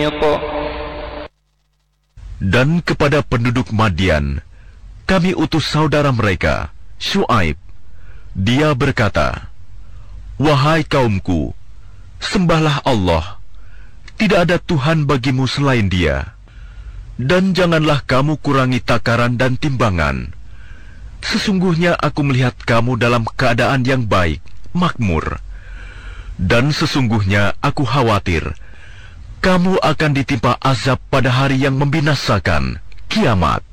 Dan kepada penduduk Madian, kami utus saudara mereka, Syuaib. Dia berkata, "Wahai kaumku, sembahlah Allah. Tidak ada Tuhan bagimu selain Dia. Dan janganlah kamu kurangi takaran dan timbangan. Sesungguhnya aku melihat kamu dalam keadaan yang baik, makmur. Dan sesungguhnya aku khawatir kamu akan ditimpa azab pada hari yang membinasakan, kiamat."